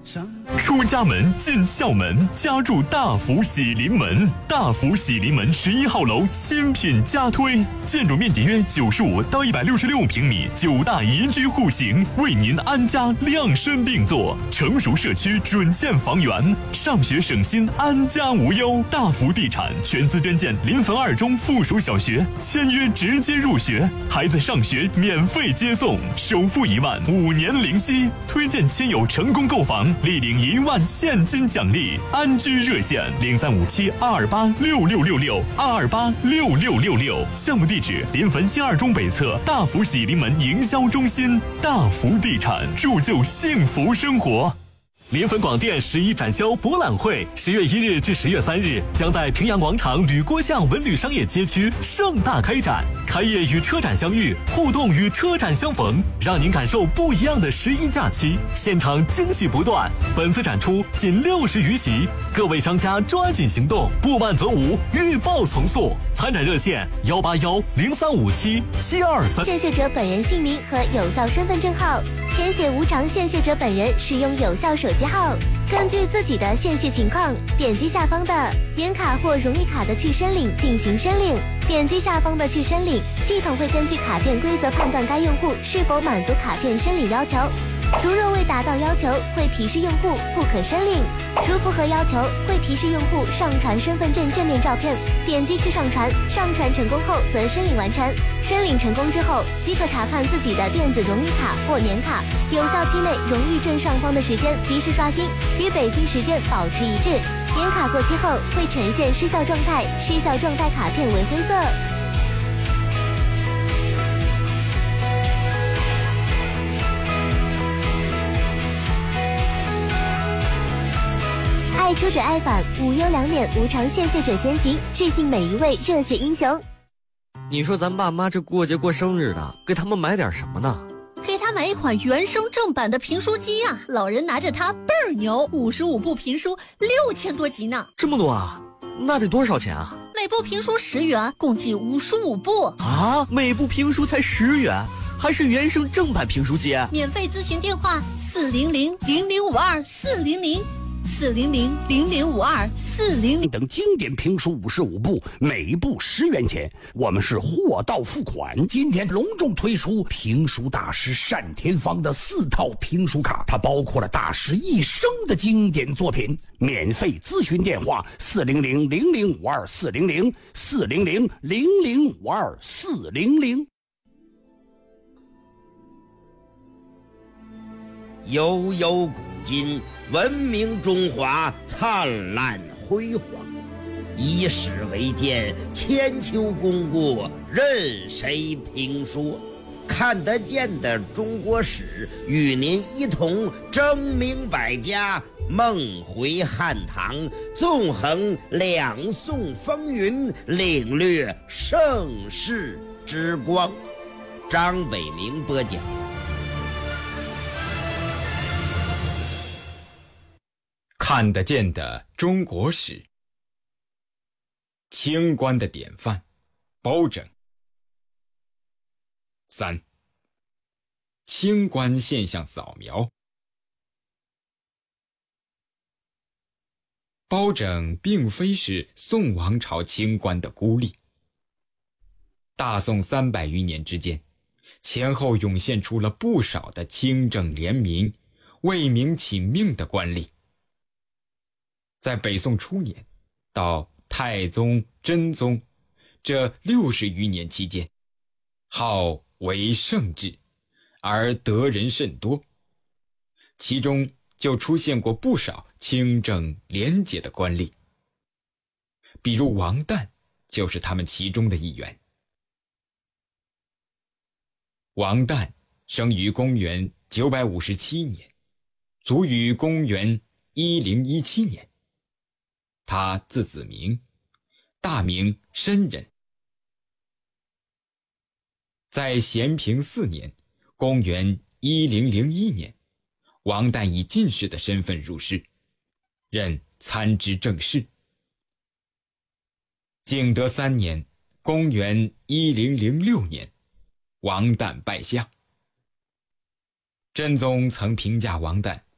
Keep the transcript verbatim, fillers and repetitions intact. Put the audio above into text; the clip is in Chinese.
出家门进校门，家住大福喜临门。大福喜临门十一号楼新品加推，建筑面积约九十五到一百六十六平米，九大宜居户型，为您安家量身定做。成熟社区准线房源，上学省心，安家无忧。大福地产全资捐建临汾二中附属小学，签约直接入学，孩子上学免费接送，首付一万，五年零息。推荐亲友成功购房，立领一万现金奖励。安居热线零三五七二二八六六六六二二八六六六六。项目地址临汾新二中北侧大福喜临门营销中心。大福地产，铸就幸福生活。临汾广电十一展销博览会十月一日至十月三日将在平阳广场吕郭巷文旅商业街区盛大开展，开业与车展相遇，互动与车展相逢，让您感受不一样的十一假期，现场惊喜不断。本次展出仅六十余席，各位商家抓紧行动，不慢则无，预报从速。参展热线幺八幺零三五七七二三。 献血者本人姓名和有效身份证号，填写无偿献血者本人使用有效手机号，根据自己的献血情况，点击下方的年卡或荣誉卡的去申领进行申领。点击下方的去申领，系统会根据卡片规则判断该用户是否满足卡片申领要求。如若未达到要求，会提示用户不可申领；如符合要求，会提示用户上传身份证正面照片。点击去上传，上传成功后则申领完成。申领成功之后，即可查看自己的电子荣誉卡或年卡有效期内荣誉证上方的时间，及时刷新，与北京时间保持一致。年卡过期后会呈现失效状态，失效状态卡片为黑色。爱出者爱返，无忧两免无偿献血者先行，致敬每一位热血英雄。 你说咱爸妈这过节过生日的，给他们买点什么呢？ 给他买一款原声正版的评书机呀、啊，老人拿着它倍儿牛，五十五部评书，六千多集呢。 这么多啊？那得多少钱啊？ 每部评书十元，共计五十五部啊！每部评书才十元，还是原声正版评书机？ 免费咨询电话：四零零零零五二四零零。四零零零零五二四零零等经典评书五十五部，每一部十元钱。我们是货到付款。今天隆重推出评书大师单田芳的四套评书卡，它包括了大师一生的经典作品。免费咨询电话：四零零零零五二四零零四零零零零五二四零零。 悠悠古今，文明中华灿烂辉煌，以史为鉴，千秋功过任谁评说。看得见的中国史，与您一同争明百家，梦回汉唐，纵横两宋风云，领略盛世之光。张伟明播讲。 看得见的中国史，清官的典范，包拯。三，清官现象扫描。包拯并非是宋王朝清官的孤立。大宋三百余年之间，前后涌现出了不少的清正廉明、为民请命的官吏。在北宋初年到太宗、真宗这六十余年期间，号为圣治，而得人甚多，其中就出现过不少清正廉洁的官吏，比如王旦就是他们其中的一员。王旦生于公元九百五十七年，卒于公元一零一七年。他字子明，大名申人。在咸平四年，公元一零零一年，王旦以进士的身份入仕，任参知政事。景德三年，公元一零零六年，王旦拜相。真宗曾评价王旦